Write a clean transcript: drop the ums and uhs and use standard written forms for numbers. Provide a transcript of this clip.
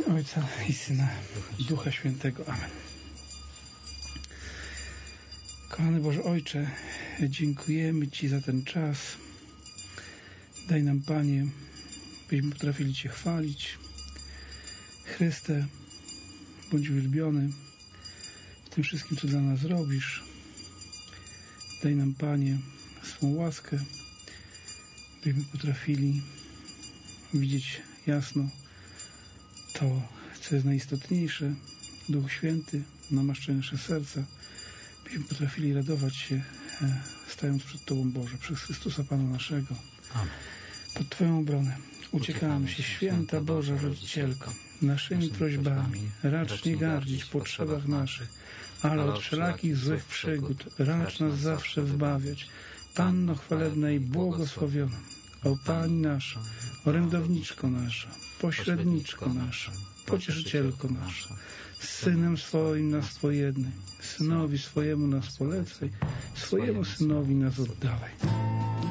Ojca i Syna, i Ducha Świętego. Amen. Kochany Boże Ojcze, dziękujemy Ci za ten czas. Daj nam, Panie, byśmy potrafili Cię chwalić. Chryste, bądź uwielbiony w tym wszystkim, co dla nas robisz. Daj nam, Panie, swą łaskę, byśmy potrafili widzieć jasno to, co jest najistotniejsze. Duch Święty, namaszczaj nasze serca, byśmy potrafili radować się, stając przed Tobą, Boże, przez Chrystusa Pana naszego. Amen. Pod Twoją obronę uciekamy się, Święta Boża Rodzicielko, naszymi prośbami racz nie gardzić w potrzebach naszych, ale od wszelakich złych przygód racz nas zawsze zbawiać. Panno chwalebna i błogosławiona, o Pani nasza, orędowniczko nasza, pośredniczko nasza, pocieszycielko nasza, z Synem swoim nas pojednaj, Synowi swojemu nas polecaj, swojemu Synowi nas oddawaj.